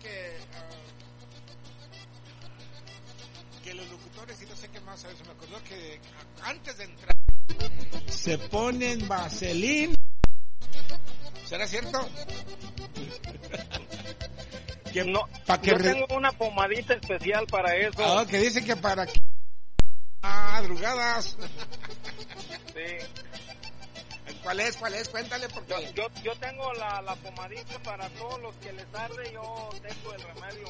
que los locutores y no sé qué más, ¿sabes? Me acordó que antes de entrar se ponen vaselina. ¿Será cierto? Que no, yo tengo una pomadita especial para eso. Que dice que para drugadas. Sí. ¿Cuál es? Cuéntale porque yo tengo la pomadita para todos los que les arde, yo tengo el remedio.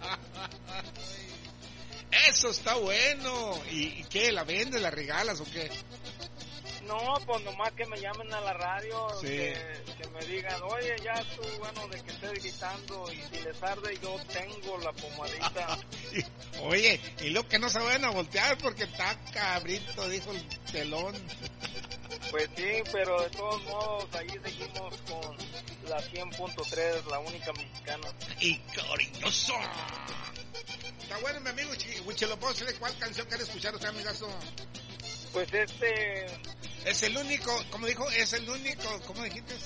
Eso está bueno. ¿Y qué? ¿La vendes, la regalas o qué? No, pues nomás que me llamen a la radio, sí. que me digan, oye, ya tú, bueno, de que estés gritando, y si les arde, yo tengo la pomadita. Oye, y lo que no se vayan a voltear porque está cabrito, dijo el telón. Pues sí, pero de todos modos, ahí seguimos con la 100.3, la única mexicana. Y cariñoso. Está bueno, mi amigo Huitzilopochtli, ¿cuál canción quiere escuchar usted, amigazo? Pues es el único, como dijo, ¿cómo dijiste?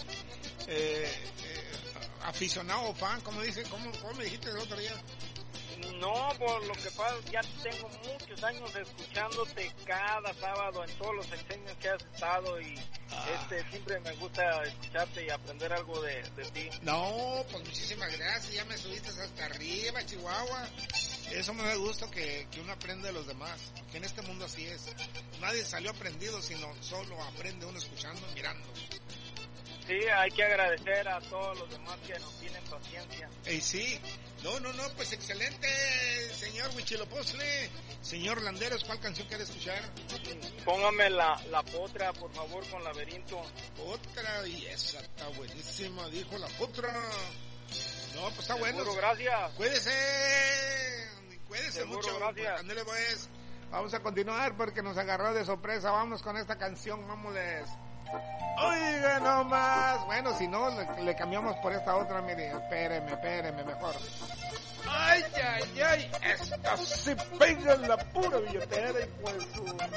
Aficionado o fan, ¿cómo dice? ¿Cómo me dijiste el otro día? No, por lo que pasa, ya tengo muchos años escuchándote cada sábado en todos los sexenios que has estado y siempre me gusta escucharte y aprender algo de ti. No, pues muchísimas gracias, ya me subiste hasta arriba, Chihuahua. Eso me da gusto que uno aprende de los demás, que en este mundo así es. Nadie salió aprendido, sino solo aprende uno escuchando y mirando. Sí, hay que agradecer a todos los demás que nos tienen paciencia. Sí, no, pues excelente, señor Huitzilopochtli. Señor Landeros, ¿cuál canción quiere escuchar? Póngame la Potra, por favor, con Laberinto. Potra, y esa está buenísima, dijo la Potra. No, pues está bueno. Seguro, gracias. Cuídese Seguro, mucho. Gracias. Ándale, pues. Vamos a continuar porque nos agarró de sorpresa. Vamos con esta canción, vámonos. Oiga nomás. Bueno, si no, le cambiamos por esta otra, mire. Espéreme, mejor. Ay. Esta sí pega en la pura billetera y pues